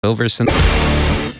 Silver Synthetic.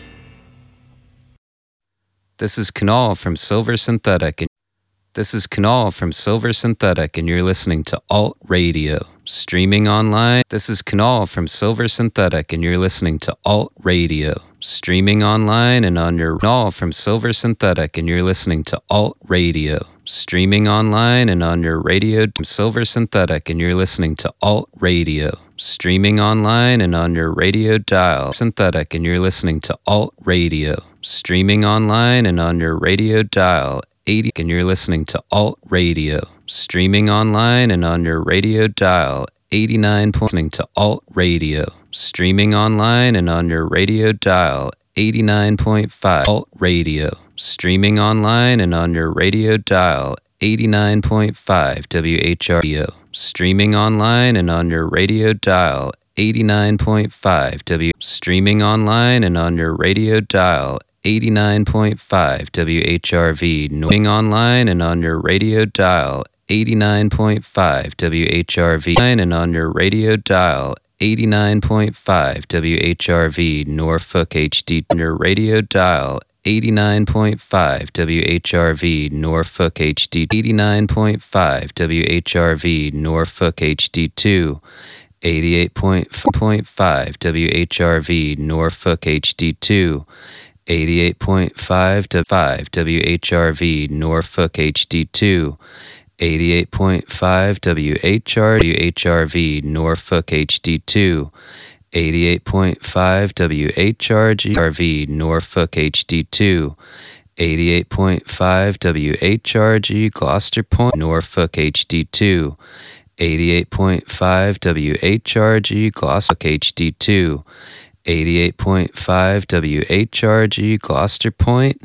This is Kunal from Silver Synthetic. This is Kunal from Silver Synthetic, and you're listening to Alt Radio, streaming online. This is Kunal from Silver Synthetic, and you're listening to Alt Radio, streaming online and on your Kunal from Silver Synthetic, and you're listening to Alt Radio, streaming online and on your radio. Silver Synthetic, and you're listening to Alt Radio, streaming online and on your radio dial. Synthetic, and you're listening to Alt Radio, streaming online and on your radio dial. 80, and you're listening to Alt Radio, streaming online and on your radio dial. 89. Listening to Alt Radio, streaming online and on your radio dial. 89.5. Alt Radio, streaming online and on your radio dial. 89.5 WHRO, streaming online and on your radio dial. 89.5 W, streaming online and on your radio dial. 89.5 WHRV, streaming online and on your radio dial. 89.5 WHRV, and on your radio dial. 89.5 WHRV, Norfolk HD, on your radio dial. 89.5 WHRV, Norfolk HD, 89.5 WHRV, Norfolk HD2, 88.5 WHRV, Norfolk HD2, 88.5 to 5 WHRV, Norfolk HD2, 88.5 WHRV, Norfolk HD2, 88.5 WHRV, Norfolk HD2, 88.5 WHRG, Gloucester Point, Norfolk HD2, 88.5 WHRG, Gloucester HD2, 88.5 WHRG, Gloucester Point,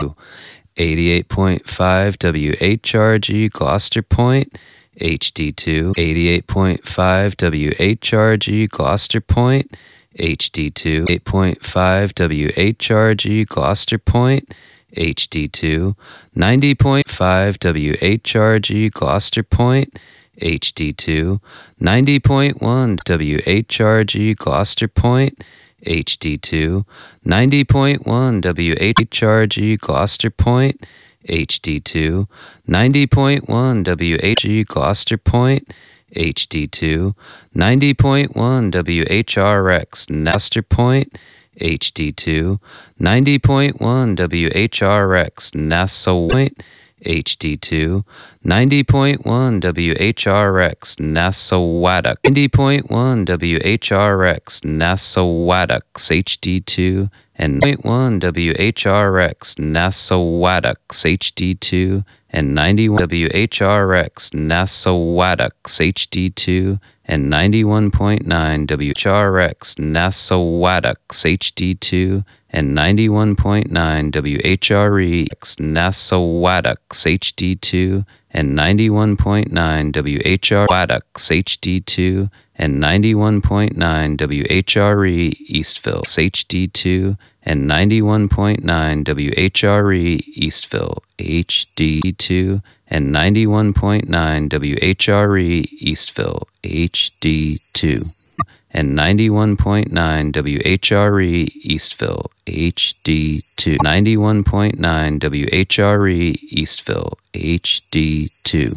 88.5 WHRG, Gloucester Point, HD2, 88.5 WHRG, Gloucester Point, HD2, 8.5 WHRG, Gloucester Point, HD2, 90.5 WHRG, Gloucester Point, HD2, 90.1 WHRG, Gloucester Point, HD2, 90.1 WHRG, Gloucester Point, HD2, 90.1 WHG, Gloucester Point, HD2, 90.1 WHRX, Gloucester Point, HD2, 90.1 WHRX, Nassau Point, HD2, 90.1 WHRX, Nassau-Waddock, 90.1 WHRX, Nassau-Waddock, HD2, and 0.1 WHRX, Nassau-Waddock, HD2, and 91 WHRX, Nassau-Waddock, HD2, and 91.9 WHRX, Nassau-Waddock, HD2, and 91.9 WHRX, Nassau-Waddock, HD2, and 91.9 WHR-Waddock, HD2, and 91.9 WHRE, Eastville, HD2, and 91.9 WHRE, Eastville, HD2, and 91.9 WHRE, Eastville, HD2, and 91.9 WHRE, Eastville, HD2, 91.9 WHRE, Eastville, HD2,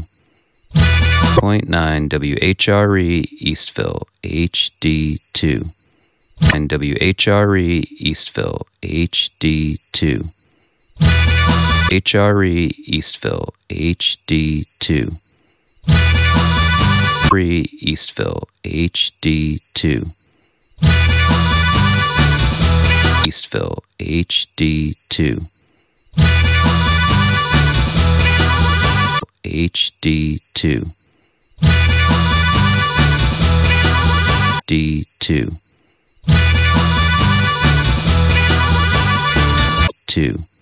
0.9 WHRE, Eastville, HD2, and WHRE, Eastville, HD2, HRE, Eastville, HD2, Eastville, HD2, Eastville, HD2, HD2, D2, 2.